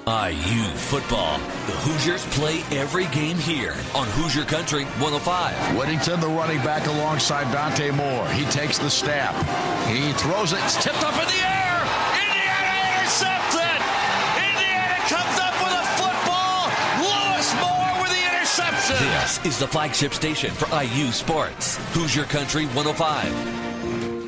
IU football. The Hoosiers play every game here on Hoosier Country 105. Whittington, the running back alongside Dante Moore. He takes the snap. He throws it. It's tipped up in the air. Indiana intercepted. Indiana comes up with a football. Lewis Moore with the interception. This is the flagship station for IU sports. Hoosier Country 105.